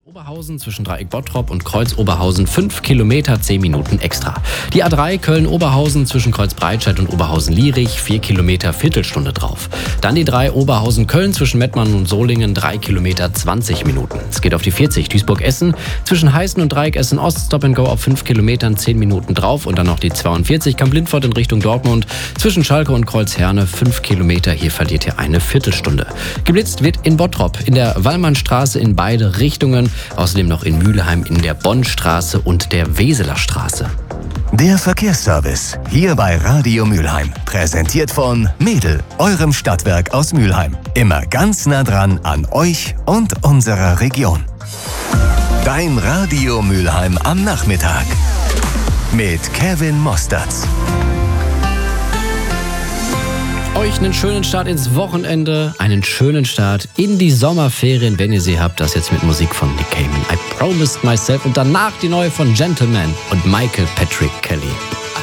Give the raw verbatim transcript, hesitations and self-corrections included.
Oberhausen zwischen Dreieck Bottrop und Kreuz Oberhausen fünf Kilometer, zehn Minuten extra. Die A drei Köln-Oberhausen zwischen Kreuz Breitscheid und Oberhausen-Lierich, vier Kilometer, Viertelstunde drauf. Dann die drei Oberhausen-Köln zwischen Mettmann und Solingen, drei Kilometer, zwanzig Minuten. Es geht auf die vierzig Duisburg-Essen zwischen Heißen und Dreieck Essen-Ost, Stop and Go auf fünf Kilometern, zehn Minuten drauf. Und dann noch die zweiundvierzig Kamp-Lindfort in Richtung Dortmund zwischen Schalke und Kreuz-Herne, fünf Kilometer. Hier verliert ihr eine Viertelstunde. Geblitzt wird in Bottrop, in der Wallmannstraße in beide Richtungen. Außerdem noch in Mülheim in der Bonnstraße und der Weseler Straße. Der Verkehrsservice hier bei Radio Mülheim. Präsentiert von Mädel, eurem Stadtwerk aus Mülheim. Immer ganz nah dran an euch und unserer Region. Dein Radio Mülheim am Nachmittag. Mit Kevin Mosterz. Euch einen schönen Start ins Wochenende, einen schönen Start in die Sommerferien, wenn ihr sie habt. Das jetzt mit Musik von Nick Cayman, I Promised Myself, und danach die neue von Gentleman und Michael Patrick Kelly.